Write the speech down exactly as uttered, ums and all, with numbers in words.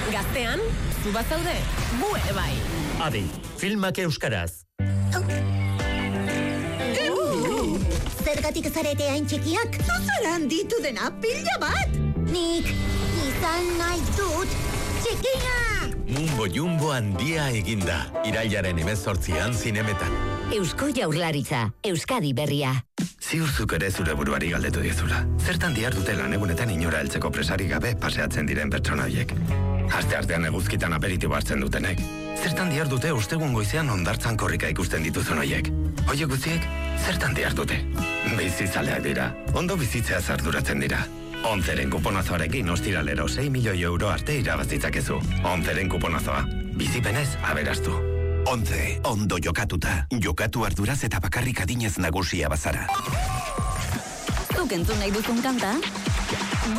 Gaztean, zu bat zaude, gu ere bai. Adi, filmak euskaraz. Zergatik zarete hain txikiak? Zuzeran ditu dena pila bat! Nik izan nahi dut txikia! Mumbo Jumbo handia eginda. Irailaren hemezortzian zinemetan. Eusko Jaurlaritza, Euskadi berria. Ziurzuk ere zure buruari galdetu diezula. Zertan dihardute lan egunetan inora heltzeko presari gabe paseatzen diren pertsona horiek. Aste artean eguzkitan aperitibo hartzen dutenek. Zertan dihardute ostegun goizean hondartzan korrika ikusten dituzun horiek. Horiek guztiek, zertan dihardute? Bizizaleak dira, ondo bizitzea arduratzen dira. Onzeren kuponazoarekin ostiralero sei milioi euro arte irabazitzakezu. Onzeren kuponazoa, bizipenez aberastu. Onze, ondo jokatuta. Jokatu arduraz eta bakarrik adinez nagusia bazara. Zuk entzun nahi duzun kanta?